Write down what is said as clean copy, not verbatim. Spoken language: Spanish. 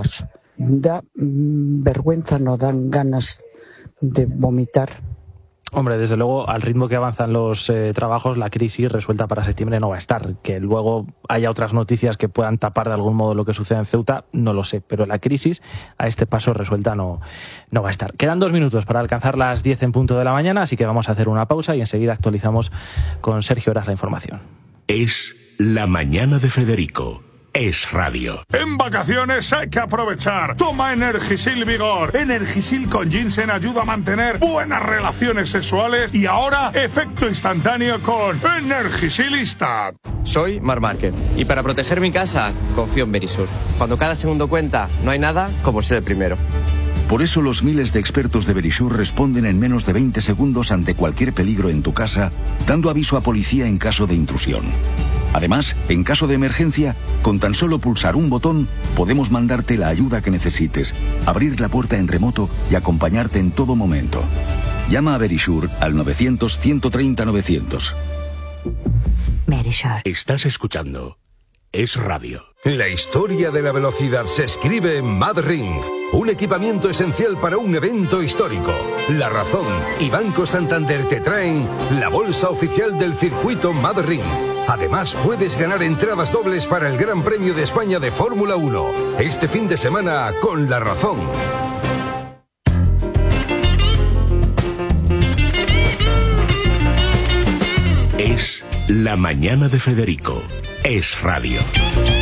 paso. Da vergüenza, no dan ganas de vomitar. Hombre, desde luego, al ritmo que avanzan los trabajos, la crisis resuelta para septiembre no va a estar. Que luego haya otras noticias que puedan tapar de algún modo lo que sucede en Ceuta, no lo sé. Pero la crisis, a este paso resuelta, no va a estar. Quedan 2 minutos para alcanzar las 10 en punto de la mañana, así que vamos a hacer una pausa y enseguida actualizamos con Sergio Heras la información. Es La Mañana de Federico. Es radio. En vacaciones hay que aprovechar. Toma Energisil Vigor. Energisil con ginseng ayuda a mantener buenas relaciones sexuales y ahora efecto instantáneo con Energisil Instant. Soy Marc Márquez y para proteger mi casa confío en Verisur. Cuando cada segundo cuenta, no hay nada como ser el primero. Por eso los miles de expertos de Verisur responden en menos de 20 segundos ante cualquier peligro en tu casa, dando aviso a policía en caso de intrusión. Además, en caso de emergencia, con tan solo pulsar un botón, podemos mandarte la ayuda que necesites, abrir la puerta en remoto y acompañarte en todo momento. Llama a Verisur al 900-130-900. Verisur. Estás escuchando Es Radio. La historia de la velocidad se escribe en Madring, un equipamiento esencial para un evento histórico. La Razón y Banco Santander te traen la bolsa oficial del circuito Madring. Además, puedes ganar entradas dobles para el Gran Premio de España de Fórmula 1, este fin de semana con La Razón. Es La Mañana de Federico. Es radio.